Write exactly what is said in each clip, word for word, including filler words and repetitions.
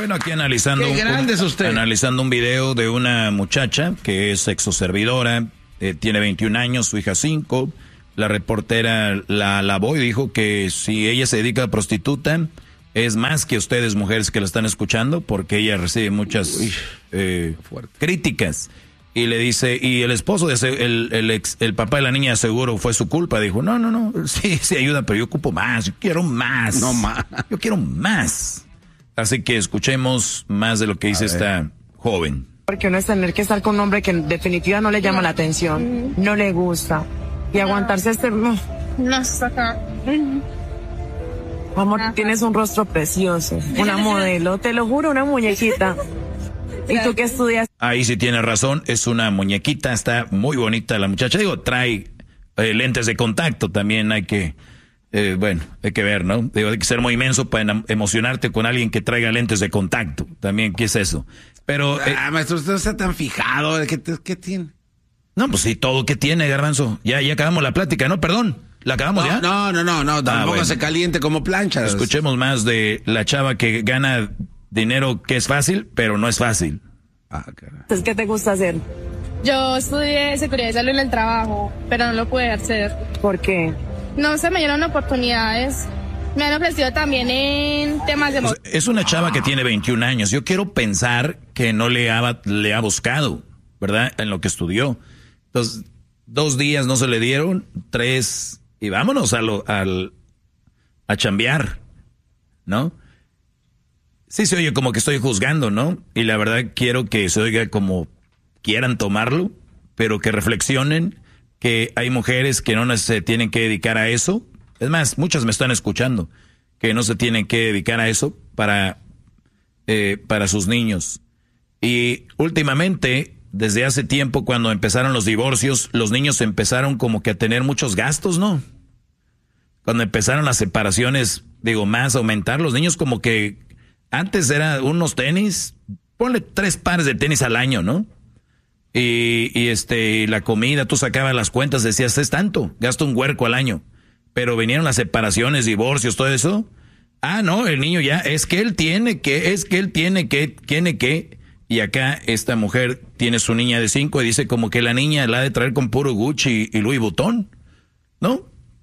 Bueno, aquí analizando, Qué grande es usted. analizando un video de una muchacha que es sexoservidora, eh, tiene veintiún años, su hija cinco. La reportera la alabó y dijo que si ella se dedica a prostituta, es más que ustedes, mujeres que la están escuchando, porque ella recibe muchas eh, críticas. Y le dice, y el esposo, de ese, el, el, ex, el papá de la niña seguro fue su culpa. Dijo, no, no, no, sí, sí ayuda, pero yo ocupo más, yo quiero más. No más. Yo quiero más. Así que escuchemos más de lo que dice esta joven. Porque uno es tener que estar con un hombre que en definitiva no le llama la atención, no le gusta. Y aguantarse este... No, No, saca. amor, tienes un rostro precioso, una modelo, te lo juro, una muñequita. ¿Y tú qué estudias? Ahí sí tiene razón, es una muñequita, está muy bonita la muchacha. Digo, trae eh, lentes de contacto, también hay que, eh, bueno, hay que ver, ¿no? Digo, hay que ser muy inmenso para emocionarte con alguien que traiga lentes de contacto. También, ¿qué es eso? Pero... Eh, ah, maestro, usted no está tan fijado. ¿Qué, qué tiene? No, pues sí, todo que tiene, Garbanzo. Ya, ya acabamos la plática, ¿no? Perdón, ¿la acabamos no, ya? No, no, no, no, tampoco ah, bueno. se caliente como plancha. Escuchemos más de la chava que gana dinero que es fácil, pero no es fácil. Ah, caray. Entonces, ¿qué te gusta hacer? Yo estudié seguridad y salud en el trabajo, pero no lo pude hacer. ¿Por qué? No se me dieron oportunidades. Me han ofrecido también en temas de... Pues es una chava que tiene veintiún años. Yo quiero pensar que no le ha, le ha buscado, ¿verdad? En lo que estudió. Entonces, dos días no se le dieron, tres, y vámonos a, lo, al, a chambear, ¿no? Sí se oye como que estoy juzgando, ¿no? Y la verdad quiero que se oiga como quieran tomarlo, pero que reflexionen que hay mujeres que no se tienen que dedicar a eso. Es más, muchas me están escuchando, que no se tienen que dedicar a eso para, eh, para sus niños. Y últimamente, desde hace tiempo, cuando empezaron los divorcios, los niños empezaron como que a tener muchos gastos, ¿no? Cuando empezaron las separaciones, digo, más a aumentar, los niños como que antes eran unos tenis, ponle tres pares de tenis al año, ¿no? Y, y este, la comida, tú sacabas las cuentas, decías, es tanto, gasto un huerco al año. Pero vinieron las separaciones, divorcios, todo eso. Ah, no, el niño ya, es que él tiene que, es que él tiene que, tiene que. Y acá esta mujer tiene su niña de cinco y dice como que la niña la ha de traer con puro Gucci y Louis Vuitton, ¿no?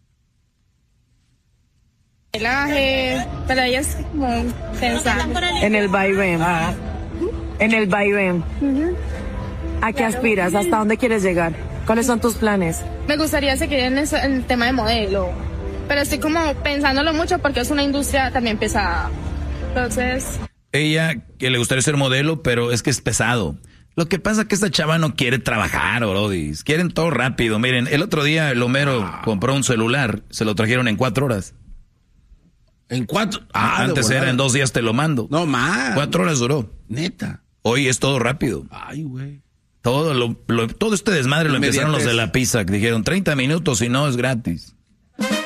Pelaje, pero ella es como pensar. En el vaivén. Ah. En el vaivén. Uh-huh. ¿A qué aspiras? ¿Hasta dónde quieres llegar? ¿Cuáles son tus planes? Me gustaría seguir en, eso, en el tema de modelo, pero estoy como pensándolo mucho porque es una industria también pesada. Entonces... Ella que le gustaría ser modelo, pero es que es pesado. Lo que pasa es que esta chava no quiere trabajar, brodis. Quieren todo rápido. Miren, el otro día el Homero ah. compró un celular, se lo trajeron en cuatro horas. ¿En cuatro? Ah, Antes era en dos días te lo mando. No más. Cuatro horas duró. Neta. Hoy es todo rápido. Ay, güey. Todo, lo, lo, todo este desmadre lo empezaron los de la pizza, que dijeron treinta minutos y no es gratis.